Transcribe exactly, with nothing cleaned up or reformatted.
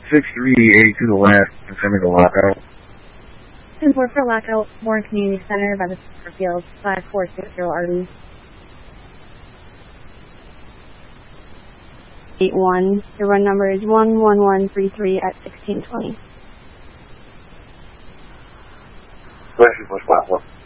six three eighty-two to the last, confirming the lockout. ten four for lockout, Warren Community Center by the Field, five four six zero R D. eight one, the run number is one one one three three at sixteen twenty. Question for platform.